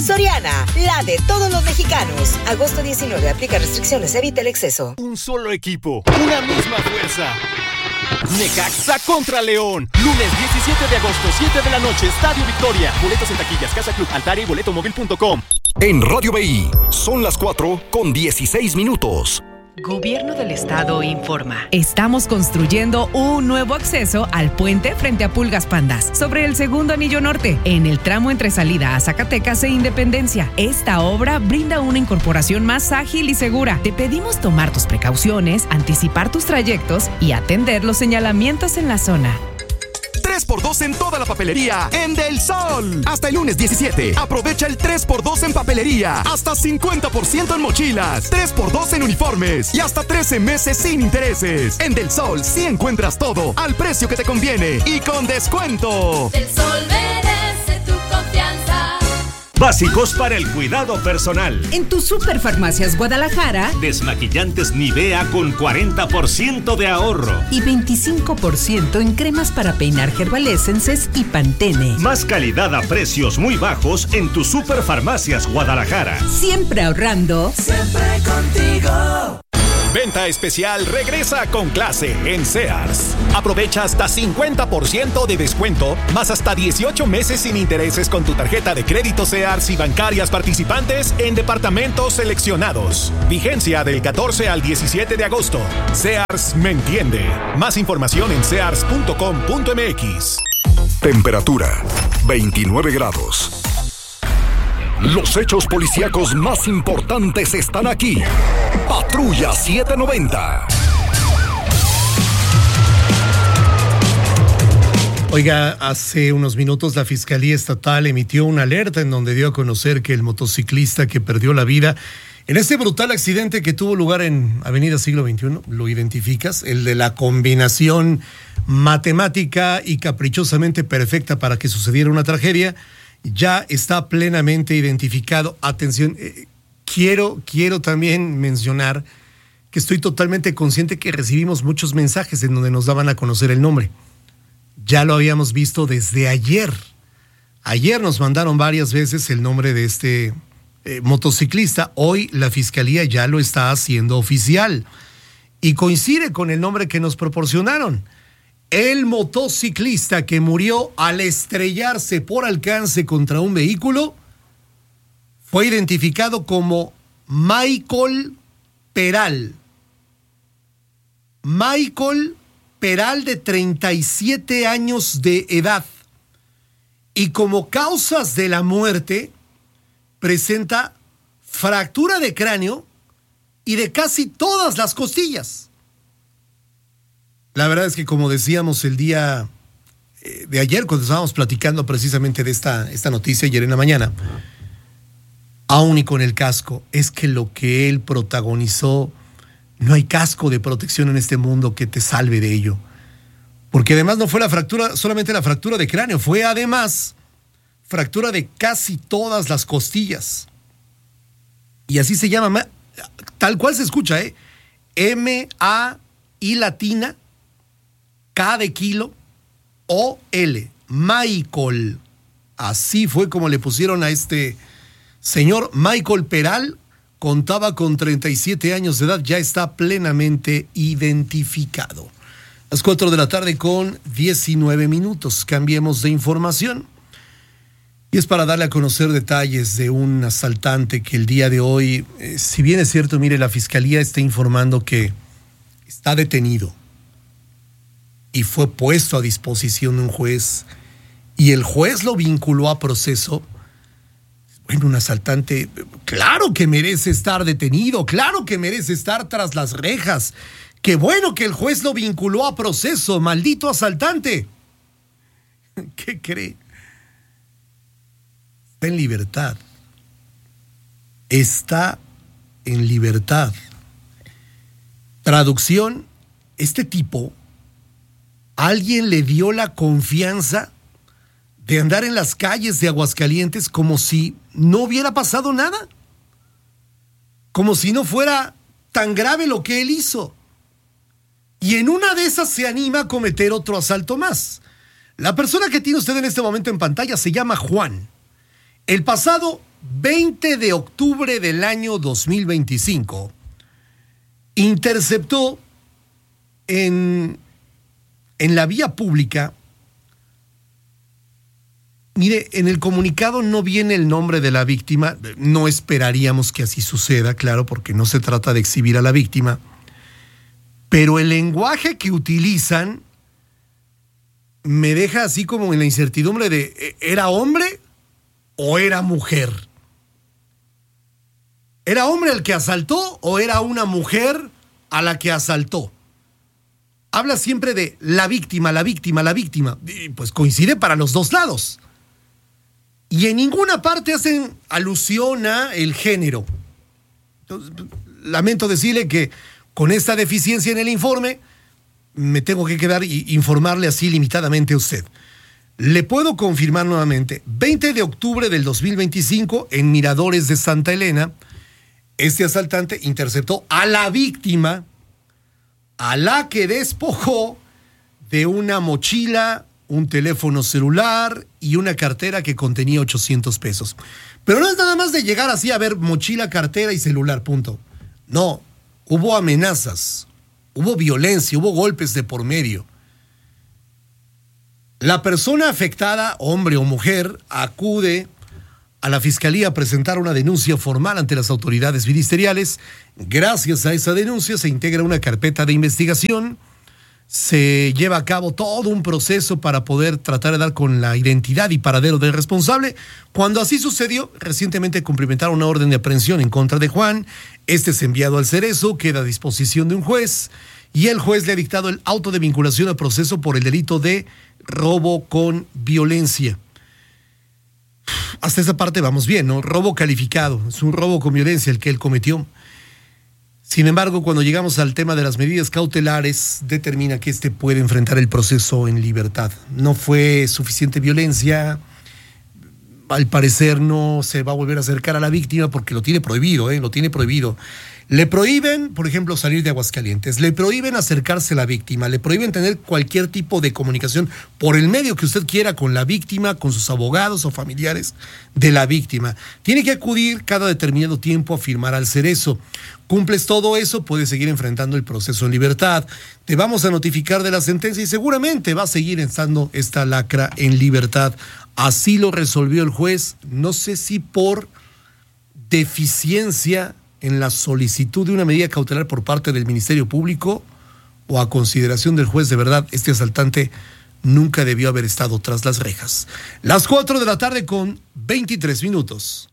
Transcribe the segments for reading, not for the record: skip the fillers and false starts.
Soriana, la de todos los mexicanos. Agosto 19, aplica restricciones, evita el exceso. Un solo equipo, una misma fuerza. Necaxa contra León. Lunes 17 de agosto, 7 de la noche, Estadio Victoria. Boletos en taquillas, Casa Club, Altaria y boletomóvil.com. En Radio BI, son las 4:16. Gobierno del Estado informa. Estamos construyendo un nuevo acceso al puente frente a Pulgas Pandas, sobre el segundo anillo norte, en el tramo entre salida a Zacatecas e Independencia. Esta obra brinda una incorporación más ágil y segura. Te pedimos tomar tus precauciones, anticipar tus trayectos y atender los señalamientos en la zona. 3x2 en toda la papelería en Del Sol. Hasta el lunes 17. Aprovecha el 3x2 en papelería. Hasta 50% en mochilas. 3x2 en uniformes. Y hasta 13 meses sin intereses. En Del Sol sí encuentras todo al precio que te conviene y con descuento. Del Sol merece tu confianza. Básicos para el cuidado personal. En tu Superfarmacias Guadalajara, Desmaquillantes Nivea con 40% de ahorro. y 25% en cremas para peinar Herbal Essences y Pantene. Más calidad a precios muy bajos en tu Superfarmacias Guadalajara. Siempre ahorrando. Siempre contigo. Venta especial regresa con clase en Sears. Aprovecha hasta 50% de descuento, más hasta 18 meses sin intereses con tu tarjeta de crédito Sears y bancarias participantes en departamentos seleccionados. Vigencia del 14 al 17 de agosto. Sears me entiende. Más información en sears.com.mx. Temperatura, 29 grados. Los hechos policíacos más importantes están aquí. Patrulla 790. Oiga, hace unos minutos la Fiscalía Estatal emitió una alerta en donde dio a conocer que el motociclista que perdió la vida en este brutal accidente que tuvo lugar en Avenida Siglo XXI, ¿lo identificas? El de la combinación matemática y caprichosamente perfecta para que sucediera una tragedia, ya está plenamente identificado. Atención, quiero también mencionar que estoy totalmente consciente que recibimos muchos mensajes en donde nos daban a conocer el nombre. Ya lo habíamos visto desde ayer. Ayer nos mandaron varias veces el nombre de este motociclista. Hoy la Fiscalía ya lo está haciendo oficial y coincide con el nombre que nos proporcionaron. El motociclista que murió al estrellarse por alcance contra un vehículo fue identificado como Michael Peral. Michael Peral, de 37 años de edad. Y como causas de la muerte, presenta fractura de cráneo y de casi todas las costillas. La verdad es que, como decíamos el día de ayer, cuando estábamos platicando precisamente de esta noticia ayer en la mañana, aún y con el casco, es que lo que él protagonizó, no hay casco de protección en este mundo que te salve de ello. Porque además no fue la fractura, solamente la fractura de cráneo, fue además fractura de casi todas las costillas. Y así se llama, tal cual se escucha, M-A-I latina, K de kilo, O-L, Michael. Así fue como le pusieron a este señor. Michael Peral contaba con 37 años de edad, ya está plenamente identificado. Las 4 de la tarde con 19 minutos. Cambiemos de información. Y es para darle a conocer detalles de un asaltante que el día de hoy, si bien es cierto, mire, la Fiscalía está informando que está detenido y fue puesto a disposición de un juez, y el juez lo vinculó a proceso. Bueno, un asaltante, claro que merece estar detenido, claro que merece estar tras las rejas. Qué bueno que el juez lo vinculó a proceso, maldito asaltante. ¿Qué cree? Está en libertad. Está en libertad. Traducción, este tipo, alguien le dio la confianza de andar en las calles de Aguascalientes como si no hubiera pasado nada. Como si no fuera tan grave lo que él hizo. Y en una de esas se anima a cometer otro asalto más. La persona que tiene usted en este momento en pantalla se llama Juan. El pasado 20 de octubre del año 2025, interceptó en la vía pública. Mire, en el comunicado no viene el nombre de la víctima, no esperaríamos que así suceda, claro, porque no se trata de exhibir a la víctima, pero el lenguaje que utilizan me deja así como en la incertidumbre de ¿era hombre o era mujer? ¿Era hombre el que asaltó o era una mujer a la que asaltó? Habla siempre de la víctima, la víctima, la víctima, y pues coincide para los dos lados. Y en ninguna parte hacen alusión a el género. Entonces, lamento decirle que con esta deficiencia en el informe me tengo que quedar y informarle así limitadamente a usted. Le puedo confirmar nuevamente, 20 de octubre del 2025, en Miradores de Santa Elena, este asaltante interceptó a la víctima, a la que despojó de una mochila, un teléfono celular y una cartera que contenía 800 pesos. Pero no es nada más de llegar así a ver mochila, cartera y celular, punto. No, hubo amenazas, hubo violencia, hubo golpes de por medio. La persona afectada, hombre o mujer, acude a la fiscalía a presentar una denuncia formal ante las autoridades ministeriales. Gracias a esa denuncia se integra una carpeta de investigación. Se lleva a cabo todo un proceso para poder tratar de dar con la identidad y paradero del responsable. Cuando así sucedió, recientemente cumplimentaron una orden de aprehensión en contra de Juan. Este es enviado al Cerezo, queda a disposición de un juez y el juez le ha dictado el auto de vinculación al proceso por el delito de robo con violencia. Hasta esa parte vamos bien, ¿no? Robo calificado, es un robo con violencia el que él cometió. Sin embargo, cuando llegamos al tema de las medidas cautelares, determina que este puede enfrentar el proceso en libertad. No fue suficiente violencia, al parecer no se va a volver a acercar a la víctima porque lo tiene prohibido, lo tiene prohibido. Le prohíben, por ejemplo, salir de Aguascalientes, le prohíben acercarse a la víctima, le prohíben tener cualquier tipo de comunicación por el medio que usted quiera con la víctima, con sus abogados o familiares de la víctima. Tiene que acudir cada determinado tiempo a firmar al Cerezo. Cumples todo eso, puedes seguir enfrentando el proceso en libertad. Te vamos a notificar de la sentencia y seguramente va a seguir estando esta lacra en libertad. Así lo resolvió el juez, no sé si por deficiencia en la solicitud de una medida cautelar por parte del Ministerio Público o a consideración del juez. De verdad, este asaltante nunca debió haber estado tras las rejas. Las 4 de la tarde con 23 minutos.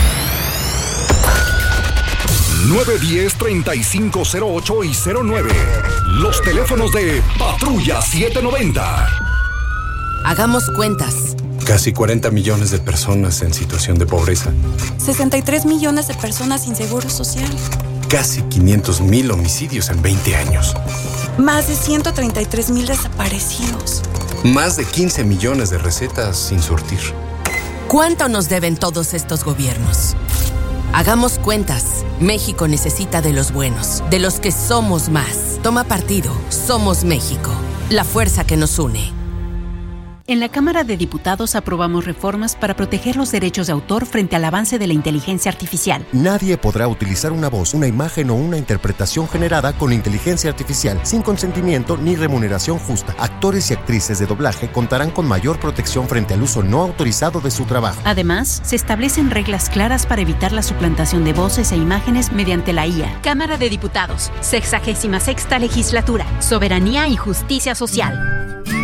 910-3508 y 09. Los teléfonos de Patrulla 790. Hagamos cuentas. Casi 40 millones de personas en situación de pobreza. 63 millones de personas sin seguro social. Casi 500,000 homicidios en 20 años. Más de 133,000 desaparecidos. Más de 15 millones de recetas sin surtir. ¿Cuánto nos deben todos estos gobiernos? Hagamos cuentas. México necesita de los buenos, de los que somos más. Toma partido. Somos México. La fuerza que nos une. En la Cámara de Diputados aprobamos reformas para proteger los derechos de autor frente al avance de la inteligencia artificial. Nadie podrá utilizar una voz, una imagen o una interpretación generada con inteligencia artificial sin consentimiento ni remuneración justa. Actores y actrices de doblaje contarán con mayor protección frente al uso no autorizado de su trabajo. Además, se establecen reglas claras para evitar la suplantación de voces e imágenes mediante la IA. Cámara de Diputados, 66ª Legislatura, Soberanía y Justicia Social.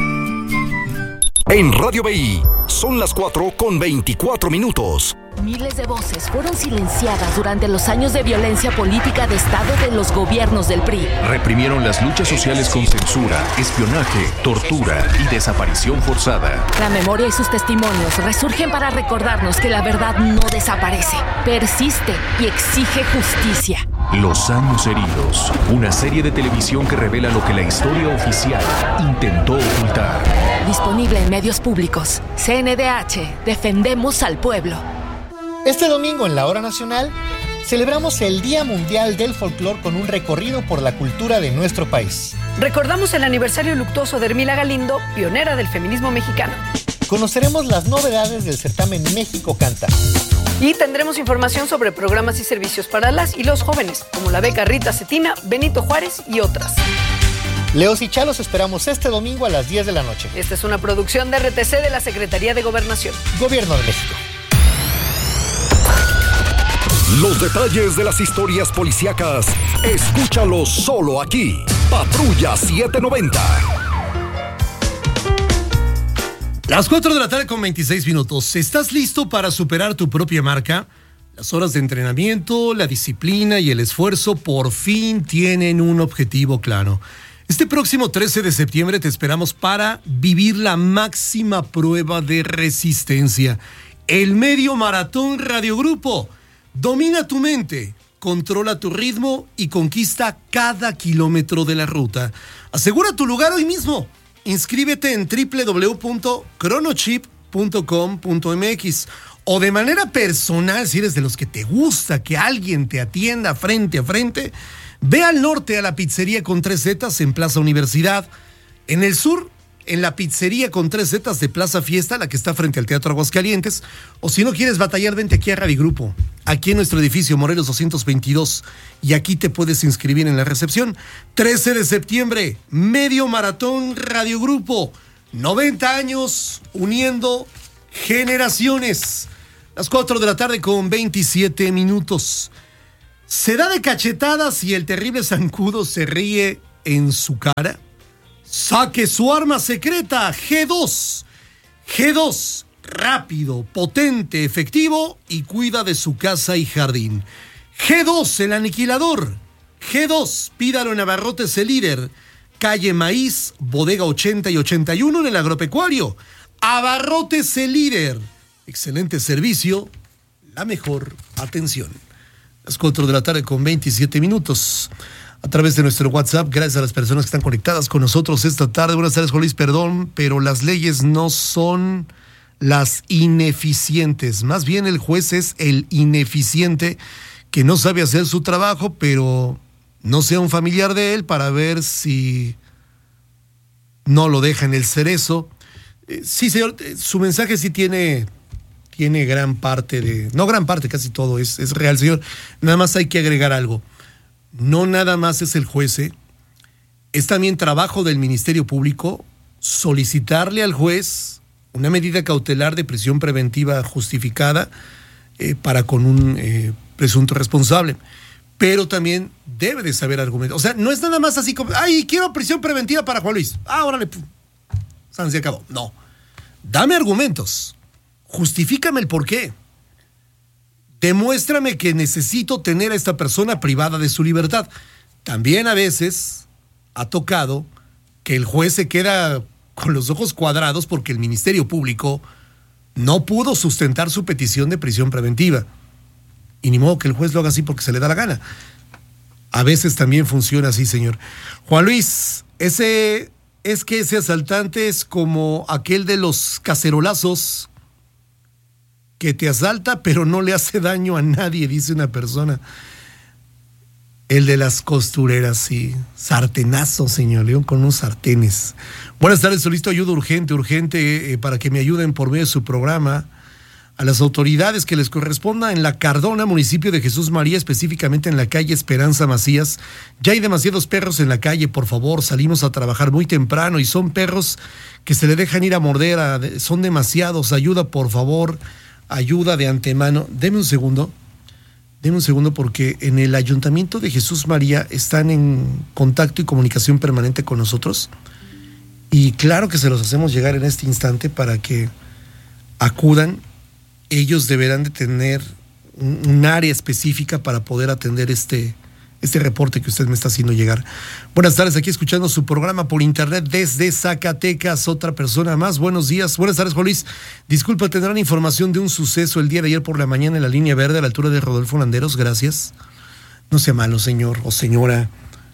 En Radio BI, son las 4 con 24 minutos. Miles de voces fueron silenciadas durante los años de violencia política de Estado de los gobiernos del PRI. Reprimieron las luchas sociales con censura, espionaje, tortura y desaparición forzada. La memoria y sus testimonios resurgen para recordarnos que la verdad no desaparece, persiste y exige justicia. Los años heridos, una serie de televisión que revela lo que la historia oficial intentó ocultar. Disponible en medios públicos. CNDH, defendemos al pueblo. Este domingo en la Hora Nacional celebramos el Día Mundial del Folclor con un recorrido por la cultura de nuestro país. Recordamos el aniversario luctuoso de Hermila Galindo, pionera del feminismo mexicano. Conoceremos las novedades del certamen México Canta. Y tendremos información sobre programas y servicios para las y los jóvenes, como la beca Rita Cetina, Benito Juárez y otras. Leos y Chalos esperamos este domingo a las 10 de la noche. Esta es una producción de RTC de la Secretaría de Gobernación. Gobierno de México. Los detalles de las historias policíacas, escúchalos solo aquí. Patrulla 790. Las 4 de la tarde con 26 minutos. ¿Estás listo para superar tu propia marca? Las horas de entrenamiento, la disciplina y el esfuerzo por fin tienen un objetivo claro. Este próximo 13 de septiembre te esperamos para vivir la máxima prueba de resistencia. El Medio Maratón Radiogrupo. Domina tu mente, controla tu ritmo y conquista cada kilómetro de la ruta. Asegura tu lugar hoy mismo. Inscríbete en www.chronochip.com.mx o de manera personal, si eres de los que te gusta que alguien te atienda frente a frente, ve al norte a la pizzería con 3 Zetas en Plaza Universidad. En el sur, en la pizzería con 3 Zetas de Plaza Fiesta, la que está frente al Teatro Aguascalientes. O si no quieres batallar, vente aquí a Radiogrupo, aquí en nuestro edificio Morelos 222. Y aquí te puedes inscribir en la recepción. 13 de septiembre, Medio Maratón Radiogrupo. 90 años uniendo generaciones. Las 4 de la tarde con 27 minutos. Se da de cachetadas y el terrible zancudo se ríe en su cara. Saque su arma secreta, G2. G2, rápido, potente, efectivo y cuida de su casa y jardín. G2, el aniquilador. G2, pídalo en Abarrotes el Líder, calle Maíz, bodega 80 y 81 en el Agropecuario. Abarrotes el Líder. Excelente servicio, la mejor atención. Las 4 de la tarde con 27 minutos. A través de nuestro WhatsApp, gracias a las personas que están conectadas con nosotros esta tarde. Buenas tardes, Juan Luis, perdón, pero las leyes no son las ineficientes. Más bien el juez es el ineficiente que no sabe hacer su trabajo, pero no sea un familiar de él para ver si no lo deja en el cerezo. Sí, señor, su mensaje sí tiene gran parte de... No gran parte, casi todo es real, señor. Nada más hay que agregar algo. No nada más es el juez, es también trabajo del Ministerio Público solicitarle al juez una medida cautelar de prisión preventiva justificada para con un presunto responsable. Pero también debe de saber argumentar. O sea, no es nada más así como, ¡ay, quiero prisión preventiva para Juan Luis! ¡Ah, órale! Se acabó. No. Dame argumentos. Justifícame el porqué. Demuéstrame que necesito tener a esta persona privada de su libertad. También a veces ha tocado que el juez se queda con los ojos cuadrados porque el Ministerio Público no pudo sustentar su petición de prisión preventiva. Y ni modo que el juez lo haga así porque se le da la gana. A veces también funciona así, señor. Juan Luis, ese asaltante es como aquel de los cacerolazos que te asalta pero no le hace daño a nadie, dice una persona. El de las costureras, sí. Sartenazo, señor León, con unos sartenes. Buenas tardes, solicito ayuda urgente para que me ayuden por medio de su programa a las autoridades que les corresponda en La Cardona, municipio de Jesús María, específicamente en la calle Esperanza Macías. Ya hay demasiados perros en la calle, por favor, salimos a trabajar muy temprano y son perros que se le dejan ir a morder, son demasiados, ayuda, por favor. Ayuda de antemano. Deme un segundo porque en el Ayuntamiento de Jesús María están en contacto y comunicación permanente con nosotros y claro que se los hacemos llegar en este instante para que acudan. Ellos deberán de tener un área específica para poder atender este reporte que usted me está haciendo llegar. Buenas tardes, aquí escuchando su programa por internet desde Zacatecas, otra persona más. Buenos días, buenas tardes, Juan Luis. Disculpa, tendrán información de un suceso el día de ayer por la mañana en la línea verde a la altura de Rodolfo Landeros, gracias. No sea malo, señor o señora.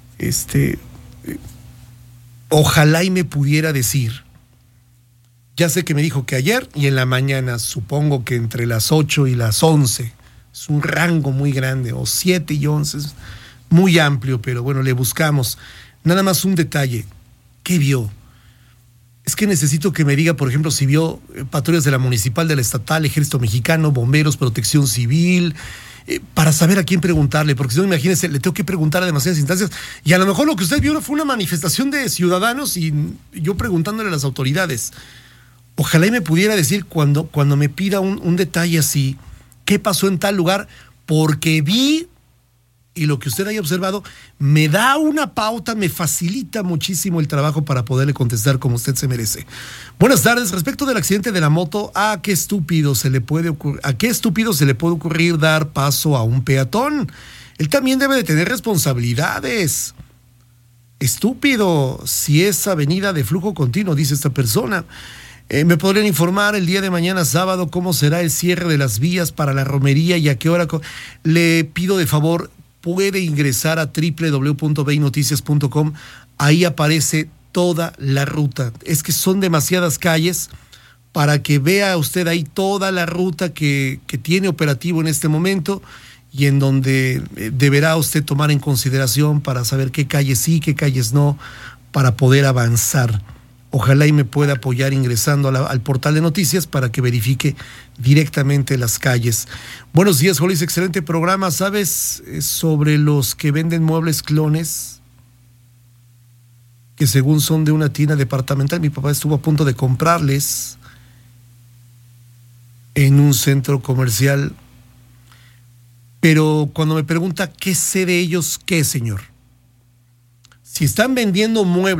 Ojalá y me pudiera decir. Ya sé que me dijo que ayer y en la mañana, supongo que entre las 8 y las 11. Es un rango muy grande, o 7 y 11. Muy amplio, pero bueno, le buscamos. Nada más un detalle. ¿Qué vio? Es que necesito que me diga, por ejemplo, si vio patrullas de la municipal, de la estatal, Ejército Mexicano, bomberos, Protección Civil, para saber a quién preguntarle, porque si no, imagínense, le tengo que preguntar a demasiadas instancias, y a lo mejor lo que usted vio fue una manifestación de ciudadanos y yo preguntándole a las autoridades. Ojalá y me pudiera decir cuando me pida un detalle así, qué pasó en tal lugar, porque vi, y lo que usted haya observado, me da una pauta, me facilita muchísimo el trabajo para poderle contestar como usted se merece. Buenas tardes. Respecto del accidente de la moto, ¿a qué estúpido se le puede ocurrir dar paso a un peatón? Él también debe de tener responsabilidades. Estúpido, si es avenida de flujo continuo, dice esta persona. ¿Me podrían informar el día de mañana sábado cómo será el cierre de las vías para la romería y a qué hora? Le pido de favor, puede ingresar a www.beinoticias.com. Ahí aparece toda la ruta. Es que son demasiadas calles para que vea usted ahí toda la ruta que tiene operativo en este momento y en donde deberá usted tomar en consideración para saber qué calles sí, qué calles no, para poder avanzar. Ojalá y me pueda apoyar ingresando al portal de noticias para que verifique directamente las calles. Buenos días, Jolis, excelente programa. ¿Sabes sobre los que venden muebles clones? Que según son de una tienda departamental. Mi papá estuvo a punto de comprarles en un centro comercial. Pero cuando me pregunta qué sé de ellos, ¿qué, señor? Si están vendiendo muebles